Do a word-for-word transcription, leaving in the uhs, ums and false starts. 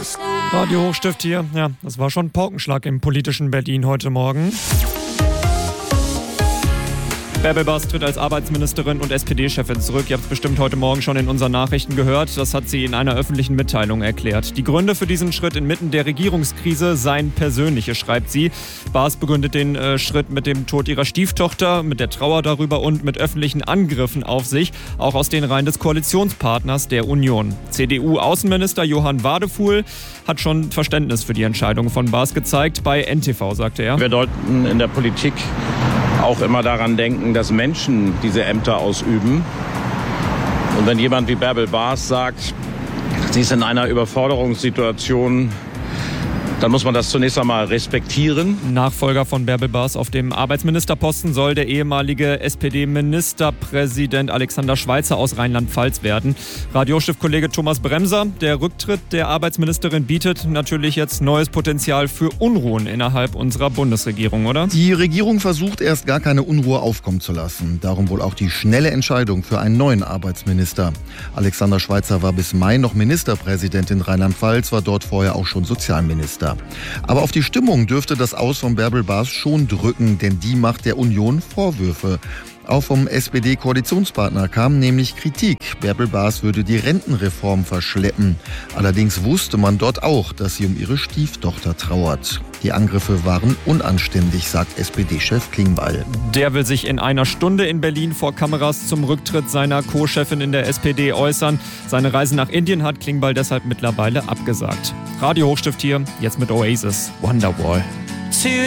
Radio Hochstift hier. Ja, das war schon Paukenschlag im politischen Berlin heute Morgen. Bärbel Bas tritt als Arbeitsministerin und S P D-Chefin zurück. Ihr habt es bestimmt heute Morgen schon in unseren Nachrichten gehört. Das hat sie in einer öffentlichen Mitteilung erklärt. Die Gründe für diesen Schritt inmitten der Regierungskrise seien persönliche, schreibt sie. Bas begründet den äh, Schritt mit dem Tod ihrer Stieftochter, mit der Trauer darüber und mit öffentlichen Angriffen auf sich, auch aus den Reihen des Koalitionspartners der Union. C D U-Außenminister Johann Wadefuhl hat schon Verständnis für die Entscheidung von Bas gezeigt. Bei N T V sagte er: Wir sollten in der Politik auch immer daran denken, dass Menschen diese Ämter ausüben. Und wenn jemand wie Bärbel Bas sagt, sie ist in einer Überforderungssituation, dann muss man das zunächst einmal respektieren. Nachfolger von Bärbel Bas auf dem Arbeitsministerposten soll der ehemalige S P D-Ministerpräsident Alexander Schweitzer aus Rheinland-Pfalz werden. Radio-Chef-Kollege Thomas Bremser: Der Rücktritt der Arbeitsministerin bietet natürlich jetzt neues Potenzial für Unruhen innerhalb unserer Bundesregierung, oder? Die Regierung versucht erst gar keine Unruhe aufkommen zu lassen. Darum wohl auch die schnelle Entscheidung für einen neuen Arbeitsminister. Alexander Schweitzer war bis Mai noch Ministerpräsident in Rheinland-Pfalz, war dort vorher auch schon Sozialminister. Aber auf die Stimmung dürfte das Aus von Bärbel Bas schon drücken, denn die macht der Union Vorwürfe. Auch vom S P D-Koalitionspartner kam nämlich Kritik. Bärbel Bas würde die Rentenreform verschleppen. Allerdings wusste man dort auch, dass sie um ihre Stieftochter trauert. Die Angriffe waren unanständig, sagt S P D-Chef Klingbeil. Der will sich in einer Stunde in Berlin vor Kameras zum Rücktritt seiner Co-Chefin in der S P D äußern. Seine Reise nach Indien hat Klingbeil deshalb mittlerweile abgesagt. Radio Hochstift hier, jetzt mit Oasis, Wonderwall.